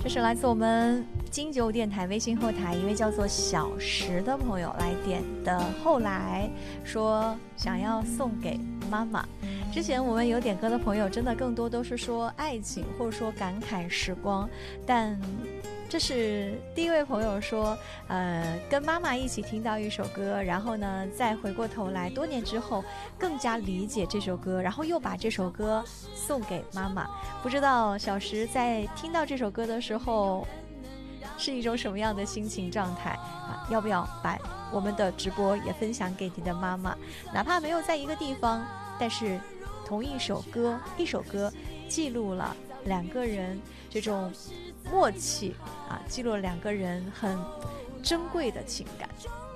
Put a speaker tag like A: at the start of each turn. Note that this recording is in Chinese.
A: 这是来自我们金九电台微信后台一位叫做小石的朋友来点的，后来说想要送给妈妈。之前我们有点歌的朋友真的更多都是说爱情或者说感慨时光，但这是第一位朋友说跟妈妈一起听到一首歌，然后呢再回过头来多年之后更加理解这首歌，然后又把这首歌送给妈妈。不知道小石在听到这首歌的时候是一种什么样的心情状态啊？要不要把我们的直播也分享给你的妈妈？哪怕没有在一个地方，但是同一首歌，一首歌记录了两个人这种默契啊，记录了两个人很珍贵的情感。